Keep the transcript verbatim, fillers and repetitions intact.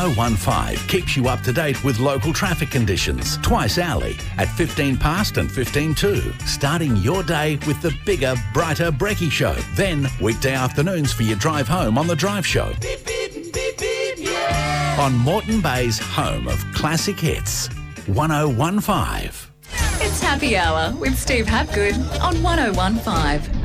oh one five keeps you up to date with local traffic conditions twice hourly at fifteen past and fifteen to. Starting your day with the bigger, brighter Brekkie Show. Then weekday afternoons for your drive home on The Drive Show. Beep, beep, beep, beep, yeah. On Moreton Bay's home of classic hits, one oh one five. It's Happy Hour with Steve Hapgood on one oh one five.